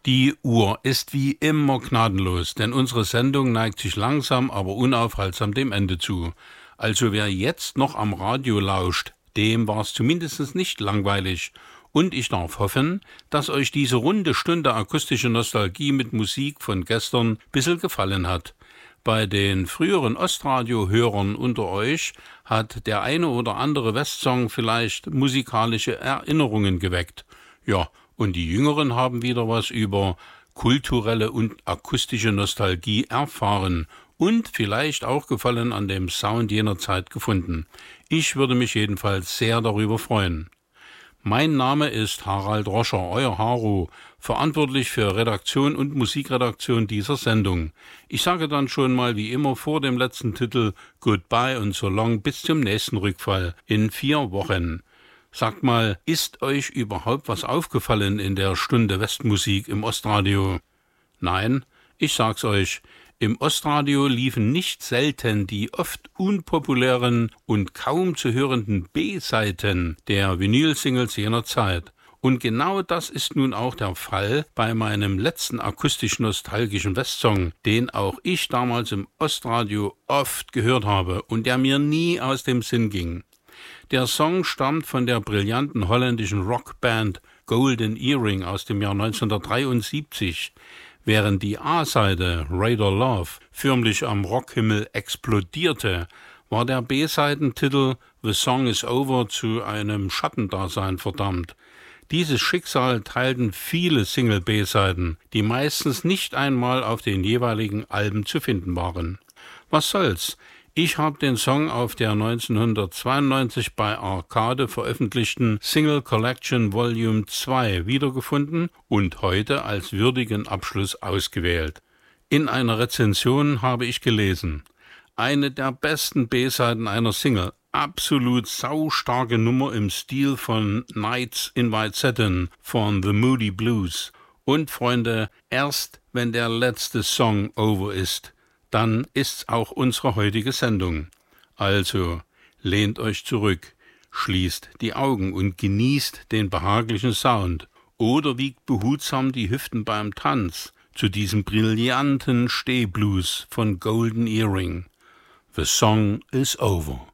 Die Uhr ist wie immer gnadenlos, denn unsere Sendung neigt sich langsam, aber unaufhaltsam dem Ende zu. Also wer jetzt noch am Radio lauscht, dem war es zumindest nicht langweilig. Und ich darf hoffen, dass euch diese runde Stunde akustische Nostalgie mit Musik von gestern ein bisschen gefallen hat. Bei den früheren Ostradio-Hörern unter euch hat der eine oder andere Westsong vielleicht musikalische Erinnerungen geweckt. Ja, und die Jüngeren haben wieder was über kulturelle und akustische Nostalgie erfahren und vielleicht auch Gefallen an dem Sound jener Zeit gefunden. Ich würde mich jedenfalls sehr darüber freuen. Mein Name ist Harald Roscher, euer Haro, verantwortlich für Redaktion und Musikredaktion dieser Sendung. Ich sage dann schon mal wie immer vor dem letzten Titel Goodbye und so long bis zum nächsten Rückfall in 4 Wochen. Sagt mal, ist euch überhaupt was aufgefallen in der Stunde Westmusik im Ostradio? Nein, ich sag's euch, im Ostradio liefen nicht selten die oft unpopulären und kaum zu hörenden B-Seiten der Vinyl-Singles jener Zeit. Und genau das ist nun auch der Fall bei meinem letzten akustisch-nostalgischen Westsong, den auch ich damals im Ostradio oft gehört habe und der mir nie aus dem Sinn ging. Der Song stammt von der brillanten holländischen Rockband Golden Earring aus dem Jahr 1973. Während die A-Seite Radar Love förmlich am Rockhimmel explodierte, war der B-Seitentitel The Song is Over zu einem Schattendasein verdammt. Dieses Schicksal teilten viele Single-B-Seiten, die meistens nicht einmal auf den jeweiligen Alben zu finden waren. Was soll's? Ich habe den Song auf der 1992 bei Arcade veröffentlichten Single Collection Volume 2 wiedergefunden und heute als würdigen Abschluss ausgewählt. In einer Rezension habe ich gelesen: eine der besten B-Seiten einer Single, absolut saustarke Nummer im Stil von Nights in White Satin von The Moody Blues. Und Freunde, erst wenn der letzte Song over ist, dann ist's auch unsere heutige Sendung. Also, lehnt euch zurück, schließt die Augen und genießt den behaglichen Sound oder wiegt behutsam die Hüften beim Tanz zu diesem brillanten Stehblues von Golden Earring. The Song is Over.